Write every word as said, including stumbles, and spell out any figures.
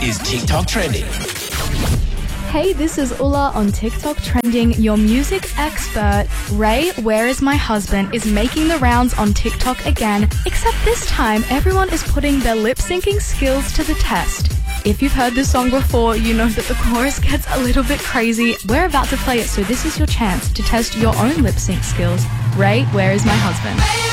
is TikTok Trending. Hey, this is Ula on TikTok Trending. Your music expert, Ray, Where Is My Husband, is making the rounds on TikTok again, except this time everyone is putting their lip-syncing skills to the test. If you've heard this song before, you know that the chorus gets a little bit crazy. We're about to play it, so this is your chance to test your own lip-sync skills. Ray, Where Is My Husband?